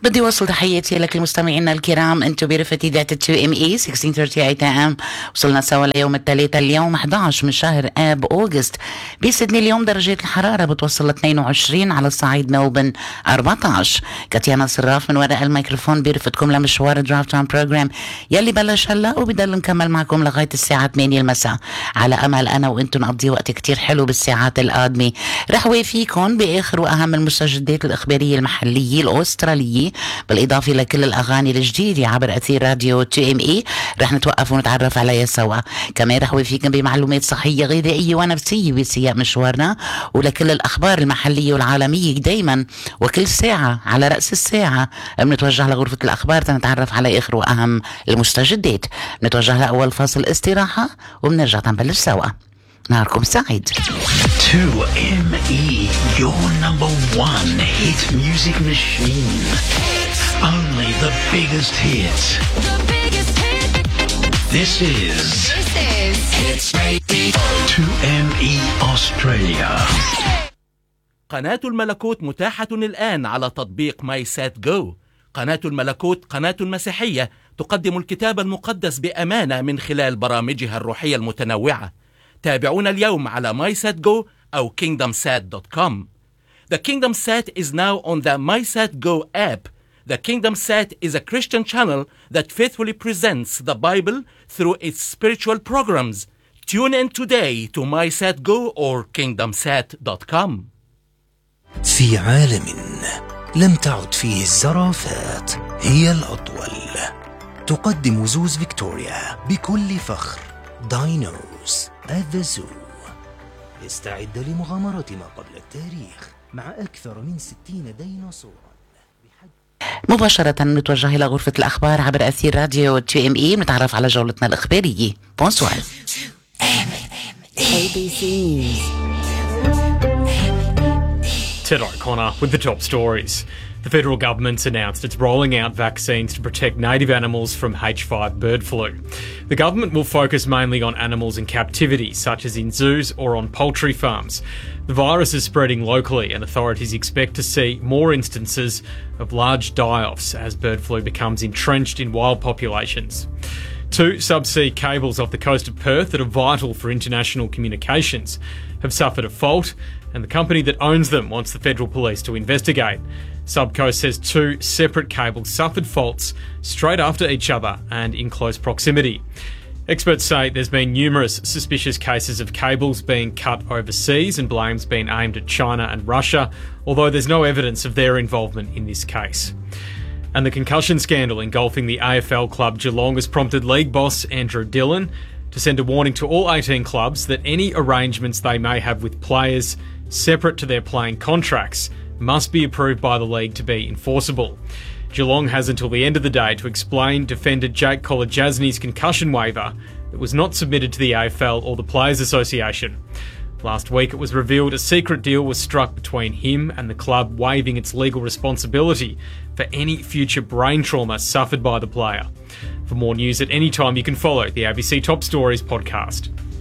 بدي وصل تحياتي لك المستمعين الكرام. انتم برفقة إذاعة 2ME 1638 AM. وصلنا سوا ليوم الثلاثاء، اليوم 11 من شهر آب أوغست. بسيدني اليوم درجة الحرارة بتوصل ل 22، على الصعيد ملبورن 14. كاتيانا صراف من وراء الميكروفون برفقتكم لمشوار درايف تايم بروجرام يلي بلش هلا وبضل مكمل معكم لغاية الساعة 8 المساء، على أمل أنا وأنتم نقضي وقت كتير حلو بالساعات القادمة. رح وافيكم بآخر وأهم المستجدات الإخبارية المحلية الأسترالية، بالإضافة لكل الأغاني الجديدة عبر أثير راديو 2ME رح نتوقف ونتعرف عليها سوا. كمان رح وفيكم بمعلومات صحية غذائية ونفسية بسياق مشوارنا، ولكل الأخبار المحلية والعالمية دايما وكل ساعة على رأس الساعة بنتوجه لغرفة الأخبار تنتعرف على آخر وأهم المستجدات. بنتوجه لأول فاصل استراحة وبنرجع نبلش سوا. نهاركم سعيد. 2ME, your number one hit music machine. Only the biggest hits. The biggest hit. This is Hits Radio. 2ME Australia. قناة الملكوت متاحة الآن على تطبيق ماي سات جو. قناة الملكوت قناة مسيحية تقدم الكتاب المقدس بأمانة من خلال برامجها الروحية المتنوعة. تابعونا اليوم على MySatGo أو KingdomSat.com. The KingdomSat is now on the MySatGo app. The KingdomSat is a Christian channel that faithfully presents the Bible through its spiritual programs. Tune in today to MySatGo or KingdomSat.com. في عالم لم تعد فيه الزرافات هي الأطول، تقدم زوز فيكتوريا بكل فخر داينوز at the zoo. استعد لمغامرة ما قبل التاريخ مع أكثر من 60 ديناصورا. مباشرة نتوجه إلى غرفة الأخبار عبر أثير راديو 2ME نتعرف على جولتنا الإخبارية. بونسوار. ABC News. Ted O'Connor with the top stories. The federal government's announced it's rolling out vaccines to protect native animals from H5 bird flu. The government will focus mainly on animals in captivity, such as in zoos or on poultry farms. The virus is spreading locally and authorities expect to see more instances of large die-offs as bird flu becomes entrenched in wild populations. 2 subsea cables off the coast of Perth that are vital for international communications have suffered a fault, and the company that owns them wants the Federal Police to investigate. Subcoast says 2 separate cables suffered faults straight after each other and in close proximity. Experts say there's been numerous suspicious cases of cables being cut overseas and blame's been aimed at China and Russia, although there's no evidence of their involvement in this case. And the concussion scandal engulfing the AFL club Geelong has prompted league boss Andrew Dillon to send a warning to all 18 clubs that any arrangements they may have with players separate to their playing contracts must be approved by the league to be enforceable. Geelong has until the end of the day to explain defender Jake Kolodjasny's concussion waiver that was not submitted to the AFL or the Players Association. Last week it was revealed a secret deal was struck between him and the club waiving its legal responsibility for any future brain trauma suffered by the player. For more news at any time, you can follow the ABC Top Stories podcast.